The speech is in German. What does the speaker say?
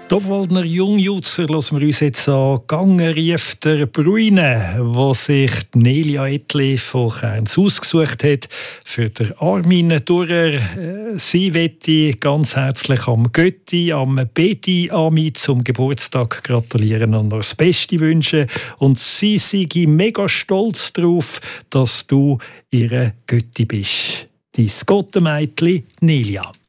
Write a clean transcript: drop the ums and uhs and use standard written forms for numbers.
Dovaldner Jungjutzer hören wir uns jetzt an. «Gange rief der Bruine», wo sich Nelia Etli von Kerns ausgesucht hat für den Armin Durer. Sie möchte ganz herzlich am Götti, am Bedi Ami zum Geburtstag gratulieren und noch das Beste wünschen. Und sie sei mega stolz darauf, dass du ihre Götti bist. Dein Gottemeitli Nelia.